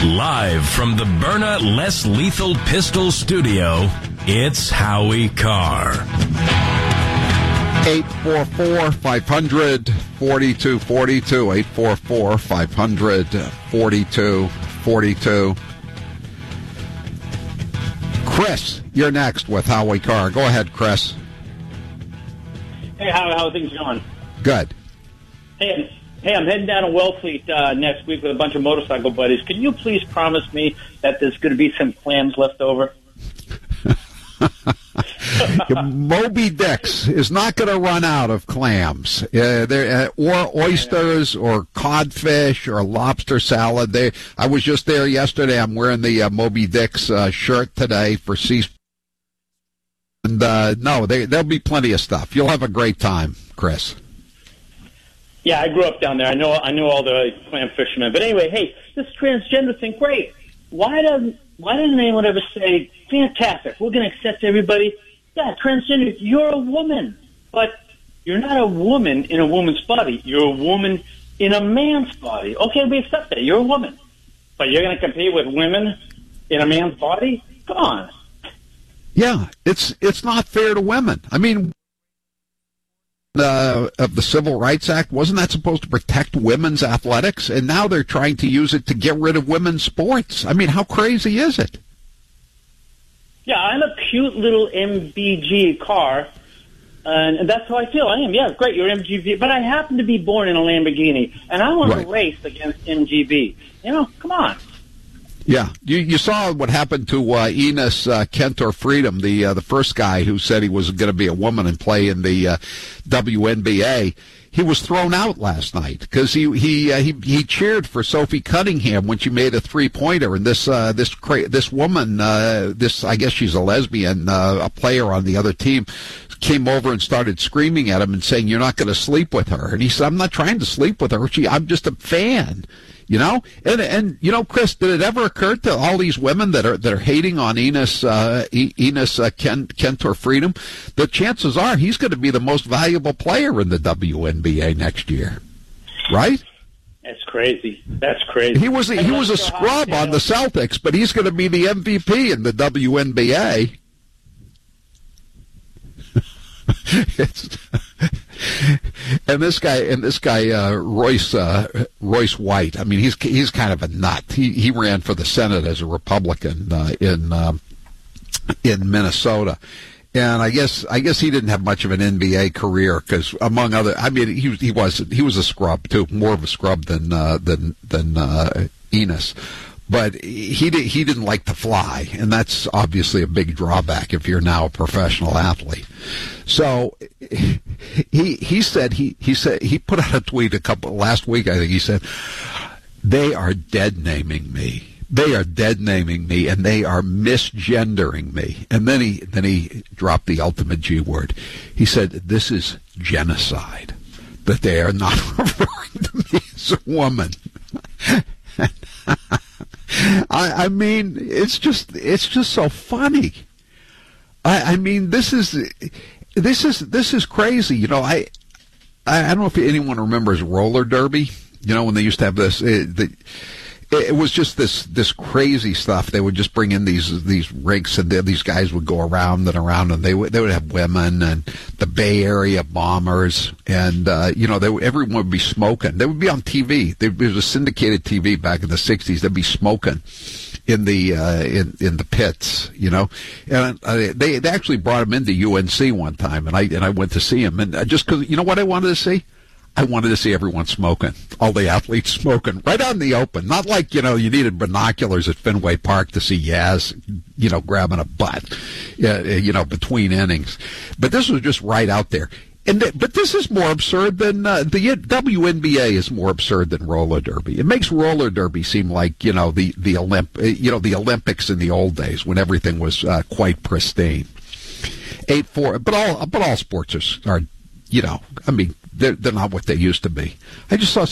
Live from the Byrna Less Lethal Pistol Studio, it's Howie Carr. 844-500-4242. 844-500-4242. Chris, you're next with Howie Carr. Go ahead, Chris. Hey, how are things going? Good. Hey, I'm heading down to Wellfleet next week with a bunch of motorcycle buddies. Can you please promise me that there's going to be some clams left over? Moby Dick's is not going to run out of clams, or oysters, or codfish, or lobster salad. I was just there yesterday. I'm wearing the Moby Dick's shirt today for Sea. And no, there'll be plenty of stuff. You'll have a great time, Chris. Yeah, I grew up down there. I know all the clam fishermen. But anyway, hey, this transgender thing, great. Why doesn't anyone ever say, fantastic, we're going to accept everybody? Yeah, transgender, you're a woman. But you're not a woman in a woman's body. You're a woman in a man's body. Okay, we accept that. You're a woman. But you're going to compete with women in a man's body? Come on. Yeah, it's not fair to women. I mean, of the Civil Rights Act, wasn't that supposed to protect women's athletics? And now they're trying to use it to get rid of women's sports. I mean, how crazy is it? Yeah, I'm a cute little MBG car, and that's how I feel. I am. Yeah, great, you're MGB. But I happen to be born in a Lamborghini, and I want to race against MGB. You know, come on. Yeah, you saw what happened to Enos Kentor Freedom, the first guy who said he was going to be a woman and play in the WNBA. He was thrown out last night because he cheered for Sophie Cunningham when she made a 3-pointer, and this woman, I guess she's a lesbian, a player on the other team, came over and started screaming at him and saying, "You're not going to sleep with her." And he said, "I'm not trying to sleep with her. I'm just a fan." You know, and you know, Chris, did it ever occur to all these women that are hating on Enos Kentor Freedom? The chances are he's going to be the most valuable player in the WNBA next year, right? That's crazy. That's crazy. He was a scrub on the Celtics, but he's going to be the MVP in the WNBA. And this guy, Royce White. I mean, he's kind of a nut. He ran for the Senate as a Republican in Minnesota, and I guess he didn't have much of an NBA career because, among other, I mean, he was a scrub too, more of a scrub than Enos. But he didn't like to fly, and that's obviously a big drawback if you're now a professional athlete. So he said he put out a tweet last week. I think he said, "They are dead naming me. They are dead naming me, and they are misgendering me." And then he dropped the ultimate G word. He said, "This is genocide. That they are not referring to me as a woman." I mean, it's just so funny. I mean, this is crazy. You know, I don't know if anyone remembers roller derby. You know, when they used to have this. It was just this crazy stuff. They would just bring in these rinks, and these guys would go around and around, and they would have women and the Bay Area Bombers, and you know, everyone would be smoking. They would be on TV. There was a syndicated TV back in the '60s. They'd be smoking in the pits, you know. And they actually brought him into UNC one time, and I went to see him, and just because, you know what I wanted to see. I wanted to see everyone smoking, all the athletes smoking, right out in the open. Not like, you know, you needed binoculars at Fenway Park to see Yaz, you know, grabbing a butt, you know, between innings. But this was just right out there. But this is more absurd than the WNBA is more absurd than roller derby. It makes roller derby seem like, you know, the Olympics in the old days when everything was quite pristine. 8-4, but all sports are, you know, I mean, they're not what they used to be. I just saw